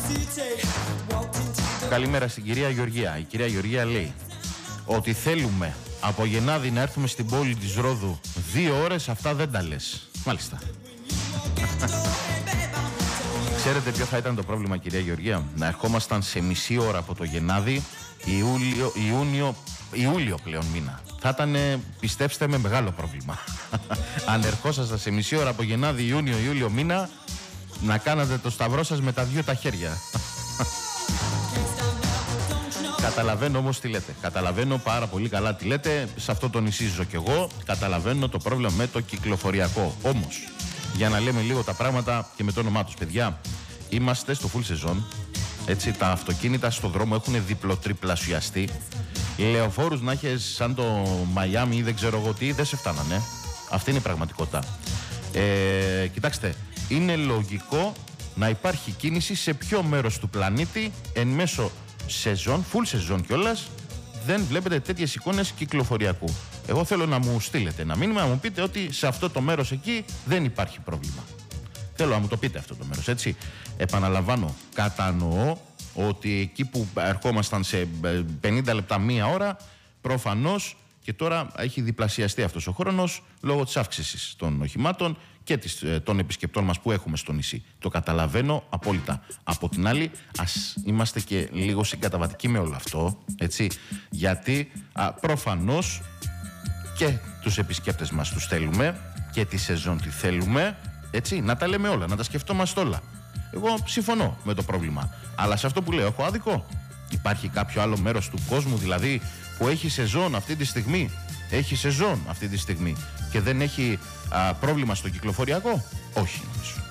Καλημέρα στην κυρία Γεωργία. Η κυρία Γεωργία λέει ότι θέλουμε από Γενάδη να έρθουμε στην πόλη της Ρόδου 2 ώρες, αυτά δεν τα λες. Μάλιστα. Ξέρετε ποιο θα ήταν το πρόβλημα, κυρία Γεωργία? Να ερχόμασταν σε μισή ώρα από το Γενάδη Ιούλιο πλέον μήνα. Θα ήταν, πιστέψτε με, μεγάλο πρόβλημα. Αν ερχόσασταν σε μισή ώρα από Γενάδη, Ιούλιο μήνα, να κάνατε το σταυρό σας με τα 2 τα χέρια. Καταλαβαίνω όμως τι λέτε. Καταλαβαίνω πάρα πολύ καλά τι λέτε. Σε αυτό το νησί ζω κι εγώ. Καταλαβαίνω το πρόβλημα με το κυκλοφοριακό. Όμως, για να λέμε λίγο τα πράγματα και με το όνομά τους, παιδιά, είμαστε στο full season. Έτσι, τα αυτοκίνητα στο δρόμο έχουν διπλοτριπλασιαστεί. Οι λεωφόρους να έχεις σαν το Μαϊάμι ή δεν ξέρω εγώ τι, δεν σε φτάνανε. Αυτή είναι η πραγματικότητα. Κοιτάξτε, είναι λογικό να υπάρχει κίνηση σε ποιο μέρος του πλανήτη εν μέσω σεζόν, full σεζόν κιόλας, δεν βλέπετε τέτοιες εικόνες κυκλοφοριακού. Εγώ θέλω να μου στείλετε ένα μήνυμα, να μου πείτε ότι σε αυτό το μέρος εκεί δεν υπάρχει πρόβλημα. Θέλω να μου το πείτε αυτό το μέρος, έτσι. Επαναλαμβάνω, κατανοώ ότι εκεί που ερχόμασταν σε 50 λεπτά, 1 ώρα, προφανώς και τώρα έχει διπλασιαστεί αυτός ο χρόνος λόγω της αύξησης των οχημάτων και των επισκεπτών μας που έχουμε στο νησί. Το καταλαβαίνω απόλυτα. Από την άλλη, ας είμαστε και λίγο συγκαταβατικοί με όλο αυτό, έτσι, γιατί προφανώς και τους επισκέπτες μας τους θέλουμε και τη σεζόν τη θέλουμε, έτσι, να τα λέμε όλα, να τα σκεφτόμαστε όλα. Εγώ συμφωνώ με το πρόβλημα, αλλά σε αυτό που λέω έχω άδικο? Υπάρχει κάποιο άλλο μέρος του κόσμου δηλαδή που έχει σεζόν αυτή τη στιγμή? Έχει σεζόν αυτή τη στιγμή και δεν έχει πρόβλημα στο κυκλοφοριακό? Όχι, νομίζω.